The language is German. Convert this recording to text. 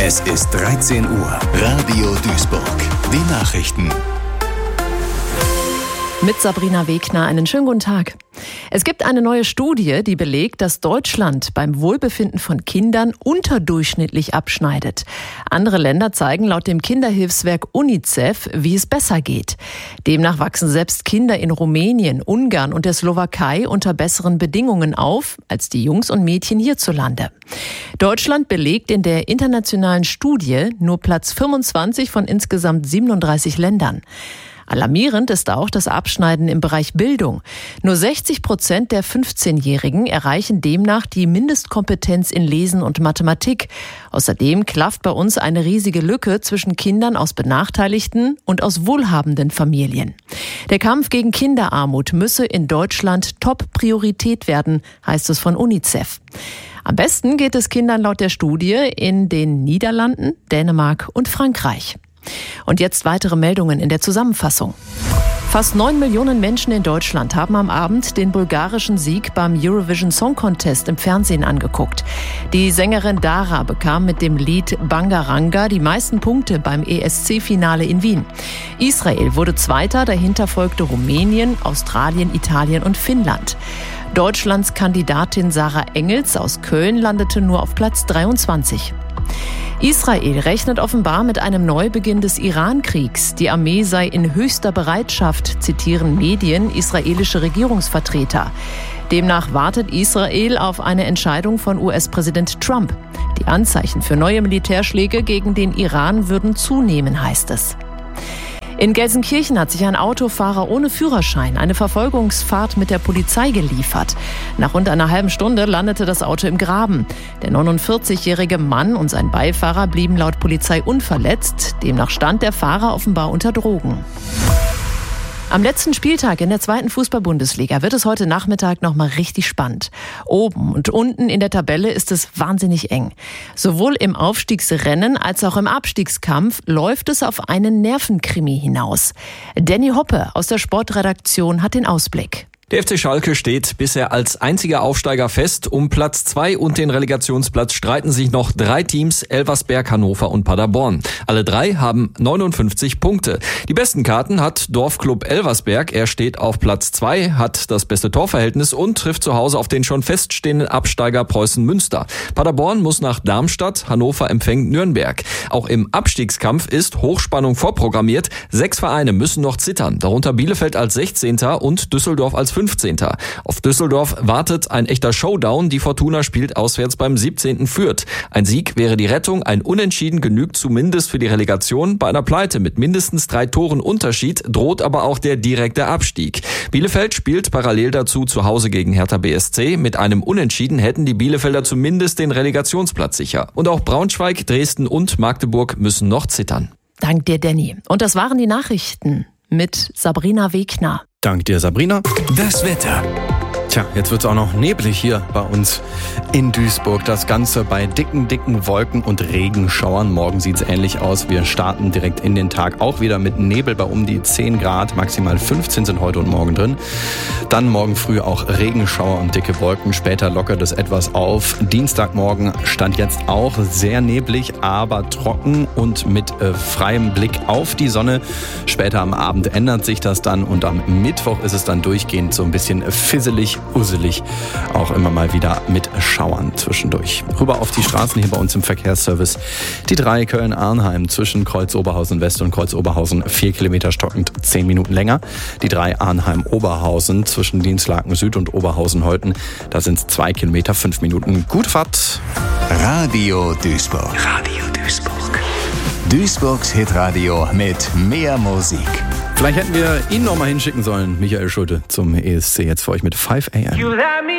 Es ist 13 Uhr. Radio Duisburg. Die Nachrichten. Mit Sabrina Wegner einen schönen guten Tag. Es gibt eine neue Studie, die belegt, dass Deutschland beim Wohlbefinden von Kindern unterdurchschnittlich abschneidet. Andere Länder zeigen laut dem Kinderhilfswerk UNICEF, wie es besser geht. Demnach wachsen selbst Kinder in Rumänien, Ungarn und der Slowakei unter besseren Bedingungen auf als die Jungs und Mädchen hierzulande. Deutschland belegt in der internationalen Studie nur Platz 25 von insgesamt 37 Ländern. Alarmierend ist auch das Abschneiden im Bereich Bildung. Nur 60% der 15-Jährigen erreichen demnach die Mindestkompetenz in Lesen und Mathematik. Außerdem klafft bei uns eine riesige Lücke zwischen Kindern aus benachteiligten und aus wohlhabenden Familien. Der Kampf gegen Kinderarmut müsse in Deutschland Top-Priorität werden, heißt es von UNICEF. Am besten geht es Kindern laut der Studie in den Niederlanden, Dänemark und Frankreich. Und jetzt weitere Meldungen in der Zusammenfassung. Fast 9 Millionen Menschen in Deutschland haben am Abend den bulgarischen Sieg beim Eurovision Song Contest im Fernsehen angeguckt. Die Sängerin Dara bekam mit dem Lied Bangaranga die meisten Punkte beim ESC-Finale in Wien. Israel wurde Zweiter, dahinter folgte Rumänien, Australien, Italien und Finnland. Deutschlands Kandidatin Sarah Engels aus Köln landete nur auf Platz 23. Israel rechnet offenbar mit einem Neubeginn des Iran-Kriegs. Die Armee sei in höchster Bereitschaft, zitieren Medien israelische Regierungsvertreter. Demnach wartet Israel auf eine Entscheidung von US-Präsident Trump. Die Anzeichen für neue Militärschläge gegen den Iran würden zunehmen, heißt es. In Gelsenkirchen hat sich ein Autofahrer ohne Führerschein eine Verfolgungsfahrt mit der Polizei geliefert. Nach rund einer halben Stunde landete das Auto im Graben. Der 49-jährige Mann und sein Beifahrer blieben laut Polizei unverletzt. Demnach stand der Fahrer offenbar unter Drogen. Am letzten Spieltag in der 2. Fußball-Bundesliga wird es heute Nachmittag nochmal richtig spannend. Oben und unten in der Tabelle ist es wahnsinnig eng. Sowohl im Aufstiegsrennen als auch im Abstiegskampf läuft es auf einen Nervenkrimi hinaus. Danny Hoppe aus der Sportredaktion hat den Ausblick. Der FC Schalke steht bisher als einziger Aufsteiger fest. Um Platz 2 und den Relegationsplatz streiten sich noch 3 Teams, Elversberg, Hannover und Paderborn. Alle 3 haben 59 Punkte. Die besten Karten hat Dorfclub Elversberg. Er steht auf Platz 2, hat das beste Torverhältnis und trifft zu Hause auf den schon feststehenden Absteiger Preußen Münster. Paderborn muss nach Darmstadt, Hannover empfängt Nürnberg. Auch im Abstiegskampf ist Hochspannung vorprogrammiert. 6 Vereine müssen noch zittern, darunter Bielefeld als 16. und Düsseldorf als 15. Auf Düsseldorf wartet ein echter Showdown. Die Fortuna spielt auswärts beim 17. Fürth. Ein Sieg wäre die Rettung, ein Unentschieden genügt zumindest für die Relegation. Bei einer Pleite mit mindestens 3 Toren Unterschied droht aber auch der direkte Abstieg. Bielefeld spielt parallel dazu zu Hause gegen Hertha BSC. Mit einem Unentschieden hätten die Bielefelder zumindest den Relegationsplatz sicher. Und auch Braunschweig, Dresden und Magdeburg müssen noch zittern. Dank dir, Danny. Und das waren die Nachrichten mit Sabrina Wegner. Dank dir, Sabrina. Das Wetter. Tja, jetzt wird's auch noch neblig hier bei uns in Duisburg. Das Ganze bei dicken Wolken und Regenschauern. Morgen sieht's ähnlich aus. Wir starten direkt in den Tag auch wieder mit Nebel bei um die 10 Grad. Maximal 15 sind heute und morgen drin. Dann morgen früh auch Regenschauer und dicke Wolken. Später lockert es etwas auf. Dienstagmorgen stand jetzt auch sehr neblig, aber trocken und mit freiem Blick auf die Sonne. Später am Abend ändert sich das dann und am Mittwoch ist es dann durchgehend so ein bisschen fisselig, uselig, auch immer mal wieder mit Schauern zwischendurch. Rüber auf die Straßen hier bei uns im Verkehrsservice. Die 3 Köln-Arnheim zwischen Kreuz-Oberhausen West und Kreuz-Oberhausen 4 Kilometer stockend 10 Minuten länger. Die 3 Arnheim-Oberhausen zwischen Dienstlaken Süd und Oberhausen-Holten, da sind es 2 Kilometer 5 Minuten. Gute Fahrt. Radio Duisburg. Radio Duisburg. Duisburgs Hitradio mit mehr Musik. Vielleicht hätten wir ihn noch mal hinschicken sollen, Michael Schulte, zum ESC. Jetzt für euch mit 5 AM.